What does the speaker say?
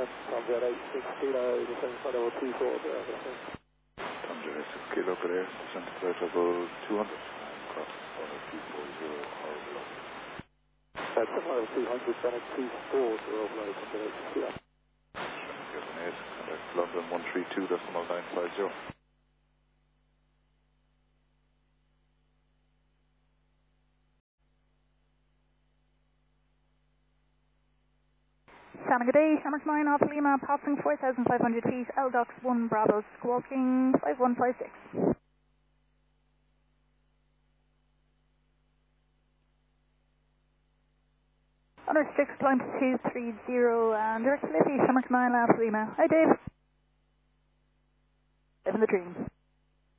Thunder 86 kilo, descent flight level 24, Thunder 86 kilo, good air, descent flight level 200, and cross runway 240 or below. That's level 200, Bennett 24, below Thunder 86 kilo. Contact London 132.950. Shannon, good day. Shamrock 9 Alpha Lima, passing 4,500 feet, LDOX 1 Bravo, squawking 5156. On our 6 climb to 230 and direct delivery, Shamrock 9 Alpha Lima. Hi Dave. Living the dream.